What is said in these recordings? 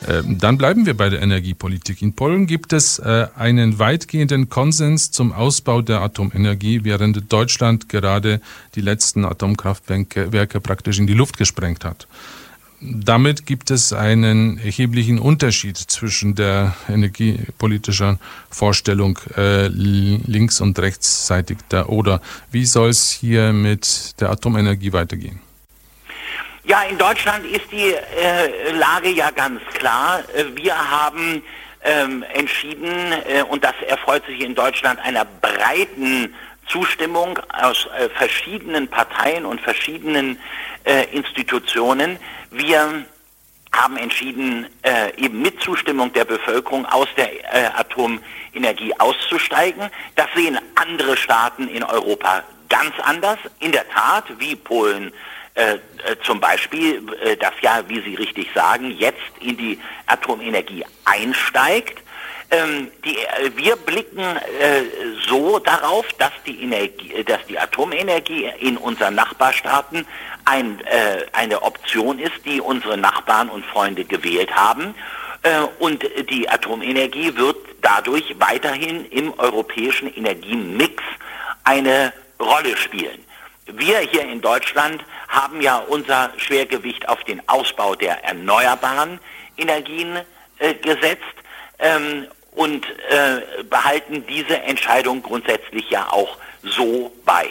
Dann bleiben wir bei der Energiepolitik. In Polen gibt es einen weitgehenden Konsens zum Ausbau der Atomenergie, während Deutschland gerade die letzten Atomkraftwerke praktisch in die Luft gesprengt hat. Damit gibt es einen erheblichen Unterschied zwischen der energiepolitischen Vorstellung links- und rechtsseitig der Oder. Wie soll es hier mit der Atomenergie weitergehen? Ja, in Deutschland ist die Lage ja ganz klar. Wir haben entschieden, und das erfreut sich in Deutschland einer breiten Zustimmung aus verschiedenen Parteien und verschiedenen Institutionen. Wir haben entschieden, eben mit Zustimmung der Bevölkerung aus der Atomenergie auszusteigen. Das sehen andere Staaten in Europa ganz anders. In der Tat, wie Polen zum Beispiel, das ja, wie Sie richtig sagen, jetzt in die Atomenergie einsteigt. Wir blicken so darauf, dass die Atomenergie in unseren Nachbarstaaten eine Option ist, die unsere Nachbarn und Freunde gewählt haben. Und die Atomenergie wird dadurch weiterhin im europäischen Energiemix eine Rolle spielen. Wir hier in Deutschland haben ja unser Schwergewicht auf den Ausbau der erneuerbaren Energien gesetzt und behalten diese Entscheidung grundsätzlich ja auch so bei.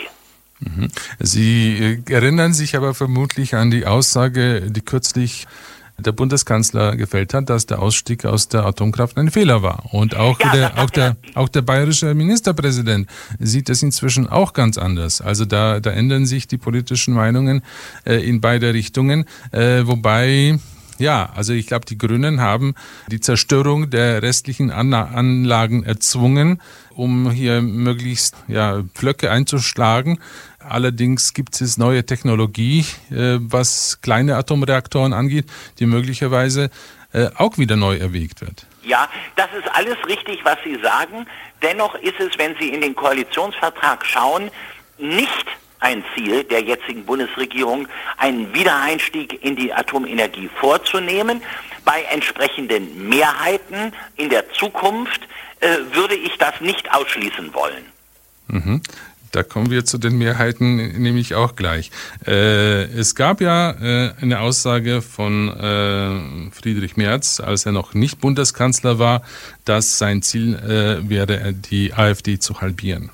Sie erinnern sich aber vermutlich an die Aussage, die kürzlich der Bundeskanzler gefällt hat, dass der Ausstieg aus der Atomkraft ein Fehler war. Und auch der bayerische Ministerpräsident sieht es inzwischen auch ganz anders. Also da ändern sich die politischen Meinungen in beide Richtungen, wobei... Ja, also ich glaube, die Grünen haben die Zerstörung der restlichen Anlagen erzwungen, um hier möglichst Pflöcke einzuschlagen. Allerdings gibt es neue Technologie, was kleine Atomreaktoren angeht, die möglicherweise auch wieder neu erwägt wird. Ja, das ist alles richtig, was Sie sagen. Dennoch ist es, wenn Sie in den Koalitionsvertrag schauen, nicht ein Ziel der jetzigen Bundesregierung, einen Wiedereinstieg in die Atomenergie vorzunehmen. Bei entsprechenden Mehrheiten in der Zukunft würde ich das nicht ausschließen wollen. Mhm. Da kommen wir zu den Mehrheiten nämlich auch gleich. Es gab ja eine Aussage von Friedrich Merz, als er noch nicht Bundeskanzler war, dass sein Ziel wäre, die AfD zu halbieren.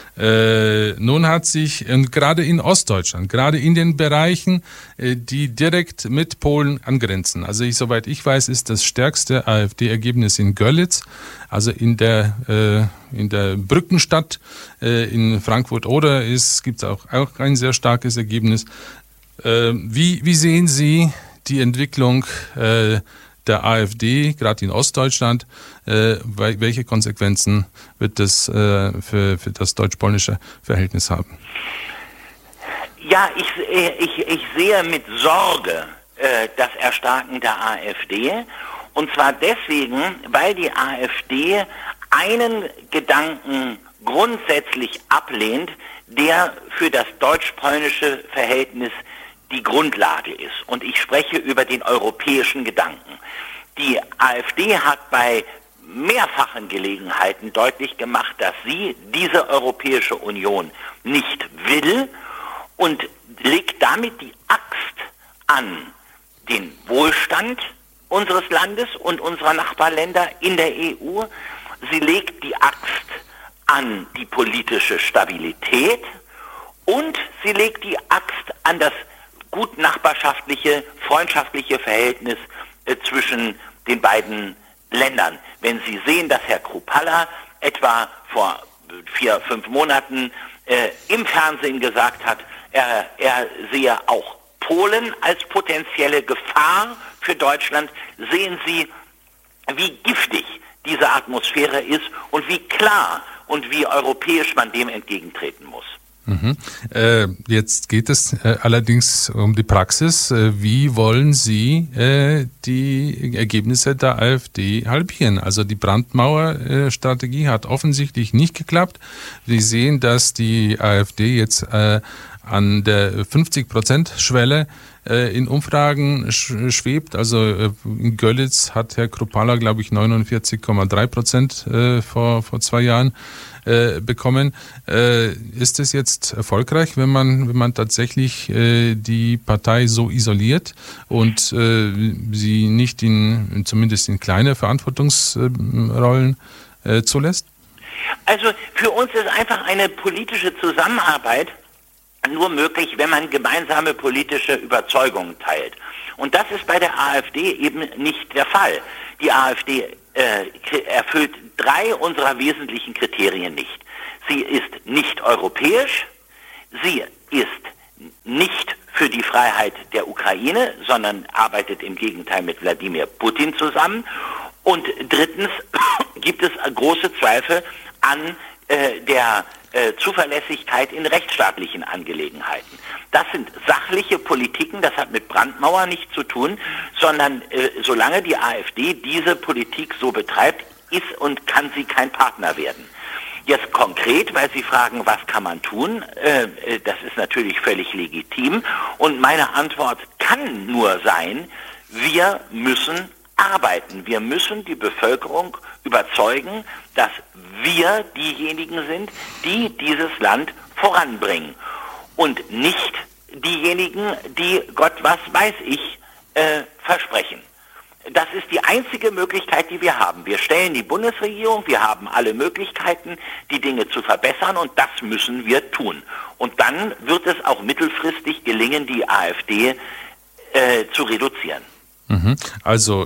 Nun hat sich gerade in Ostdeutschland, gerade in den Bereichen, die direkt mit Polen angrenzen, also soweit ich weiß, ist das stärkste AfD-Ergebnis in Görlitz, also in der Brückenstadt in Frankfurt-Oder gibt es auch ein sehr starkes Ergebnis. Wie sehen Sie die Entwicklung der AfD, gerade in Ostdeutschland? Welche Konsequenzen wird das für das deutsch-polnische Verhältnis haben? Ja, ich sehe mit Sorge das Erstarken der AfD. Und zwar deswegen, weil die AfD einen Gedanken grundsätzlich ablehnt, der für das deutsch-polnische Verhältnis die Grundlage ist. Und ich spreche über den europäischen Gedanken. Die AfD hat bei mehrfachen Gelegenheiten deutlich gemacht, dass sie diese Europäische Union nicht will und legt damit die Axt an den Wohlstand unseres Landes und unserer Nachbarländer in der EU. Sie legt die Axt an die politische Stabilität und sie legt die Axt an das gut nachbarschaftliche, freundschaftliche Verhältnis zwischen den beiden Ländern. Wenn Sie sehen, dass Herr Kruppalla etwa vor 4-5 Monaten im Fernsehen gesagt hat, er sehe auch Polen als potenzielle Gefahr für Deutschland, sehen Sie, wie giftig diese Atmosphäre ist und wie klar und wie europäisch man dem entgegentreten muss. Jetzt geht es allerdings um die Praxis. Wie wollen Sie die Ergebnisse der AfD halbieren? Also die Brandmauerstrategie hat offensichtlich nicht geklappt. Sie sehen, dass die AfD jetzt an der 50%-Schwelle in Umfragen schwebt. Also in Görlitz hat Herr Kruppalla, glaube ich, 49,3% vor 2 Jahren bekommen. Ist es jetzt erfolgreich, wenn man tatsächlich die Partei so isoliert und sie nicht zumindest in kleine Verantwortungsrollen zulässt? Also für uns ist einfach eine politische Zusammenarbeit nur möglich, wenn man gemeinsame politische Überzeugungen teilt. Und das ist bei der AfD eben nicht der Fall. Die AfD erfüllt 3 unserer wesentlichen Kriterien nicht. Sie ist nicht europäisch, sie ist nicht für die Freiheit der Ukraine, sondern arbeitet im Gegenteil mit Wladimir Putin zusammen. Und drittens gibt es große Zweifel an der Zuverlässigkeit in rechtsstaatlichen Angelegenheiten. Das sind sachliche Politiken, das hat mit Brandmauer nichts zu tun, sondern solange die AfD diese Politik so betreibt, ist und kann sie kein Partner werden. Jetzt konkret, weil Sie fragen, was kann man tun, das ist natürlich völlig legitim und meine Antwort kann nur sein, wir müssen arbeiten. Wir müssen die Bevölkerung überzeugen, dass wir diejenigen sind, die dieses Land voranbringen und nicht diejenigen, die Gott was weiß ich versprechen. Das ist die einzige Möglichkeit, die wir haben. Wir stellen die Bundesregierung, wir haben alle Möglichkeiten, die Dinge zu verbessern und das müssen wir tun. Und dann wird es auch mittelfristig gelingen, die AfD zu reduzieren. Also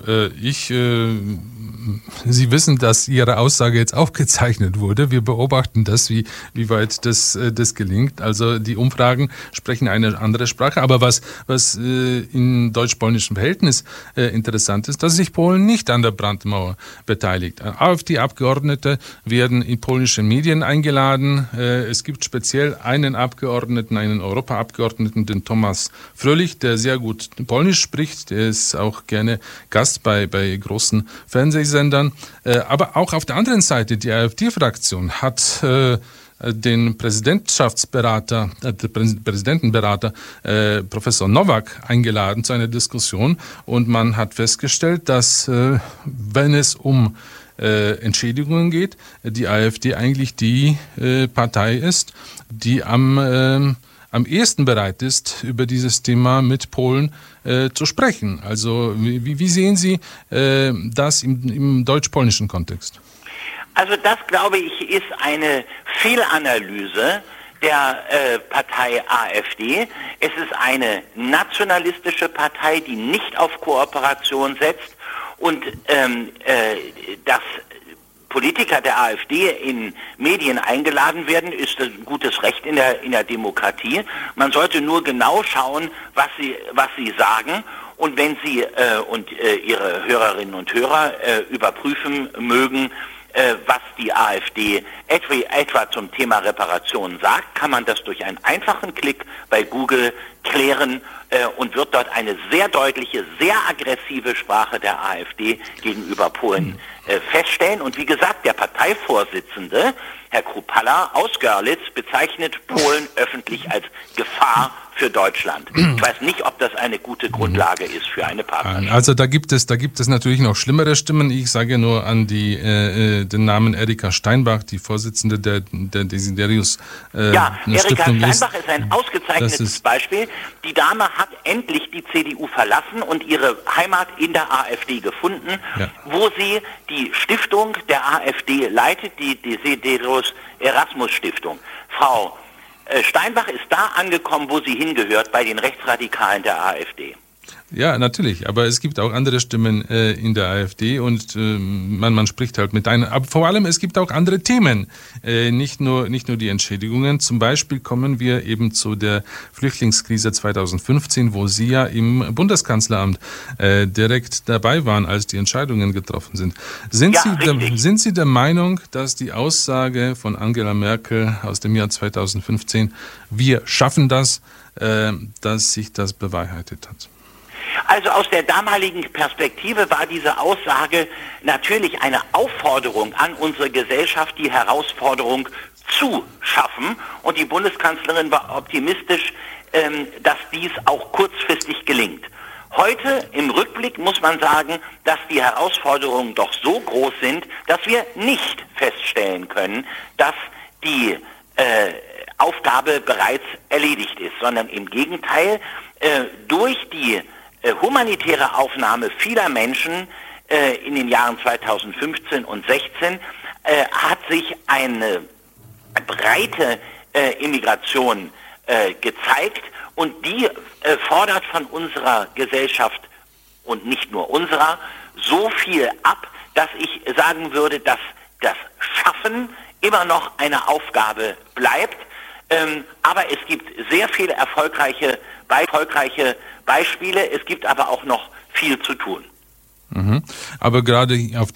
Sie wissen, dass Ihre Aussage jetzt aufgezeichnet wurde. Wir beobachten das, wie weit das gelingt. Also die Umfragen sprechen eine andere Sprache. Aber was im deutsch-polnischen Verhältnis interessant ist, dass sich Polen nicht an der Brandmauer beteiligt. AfD-Abgeordnete werden in polnischen Medien eingeladen. Es gibt speziell einen Abgeordneten, einen Europaabgeordneten, den Thomas Fröhlich, der sehr gut Polnisch spricht. Der ist auch gerne Gast bei großen Fernsehsendern. Aber auch auf der anderen Seite, die AfD-Fraktion hat den Präsidentenberater Professor Nowak eingeladen zu einer Diskussion und man hat festgestellt, dass wenn es um Entschädigungen geht, die AfD eigentlich die Partei ist, die am ehesten bereit ist, über dieses Thema mit Polen zu sprechen. Also wie sehen Sie das im deutsch-polnischen Kontext? Also das, glaube ich, ist eine Fehlanalyse der Partei AfD. Es ist eine nationalistische Partei, die nicht auf Kooperation setzt und das Politiker der AfD in Medien eingeladen werden, ist ein gutes Recht in der Demokratie. Man sollte nur genau schauen, was sie sagen. Und wenn Sie und Ihre Hörerinnen und Hörer überprüfen mögen, was die AfD etwa zum Thema Reparation sagt, kann man das durch einen einfachen Klick bei Google klären und wird dort eine sehr deutliche, sehr aggressive Sprache der AfD gegenüber Polen feststellen. Und wie gesagt, der Parteivorsitzende, Herr Kruppalla aus Görlitz, bezeichnet Polen öffentlich als Gefahr für Deutschland. Ich weiß nicht, ob das eine gute Grundlage ist für eine Partnerschaft. Also da gibt es natürlich noch schlimmere Stimmen. Ich sage nur an den Namen Erika Steinbach, die Vorsitzende der Desiderius Ja, Erika Stiftung Steinbach ist ein ausgezeichnetes Beispiel. Die Dame hat endlich die CDU verlassen und ihre Heimat in der AfD gefunden, wo sie die Stiftung der AfD leitet, die Desiderius Erasmus Stiftung. Frau Steinbach ist da angekommen, wo sie hingehört, bei den Rechtsradikalen der AfD. Ja, natürlich, aber es gibt auch andere Stimmen in der AfD und man spricht halt mit einer, aber vor allem es gibt auch andere Themen, nicht nur die Entschädigungen. Zum Beispiel kommen wir eben zu der Flüchtlingskrise 2015, wo Sie ja im Bundeskanzleramt direkt dabei waren, als die Entscheidungen getroffen sind. Sind Sie der Meinung, dass die Aussage von Angela Merkel aus dem Jahr 2015, wir schaffen das, dass sich das bewahrheitet hat? Also aus der damaligen Perspektive war diese Aussage natürlich eine Aufforderung an unsere Gesellschaft, die Herausforderung zu schaffen. Und die Bundeskanzlerin war optimistisch, dass dies auch kurzfristig gelingt. Heute im Rückblick muss man sagen, dass die Herausforderungen doch so groß sind, dass wir nicht feststellen können, dass die Aufgabe bereits erledigt ist, sondern im Gegenteil, durch die humanitäre Aufnahme vieler Menschen in den Jahren 2015 und 2016 hat sich eine breite Immigration gezeigt, und die fordert von unserer Gesellschaft und nicht nur unserer so viel ab, dass ich sagen würde, dass das Schaffen immer noch eine Aufgabe bleibt. Aber es gibt sehr viele erfolgreiche Beispiele, es gibt aber auch noch viel zu tun. Aber gerade auf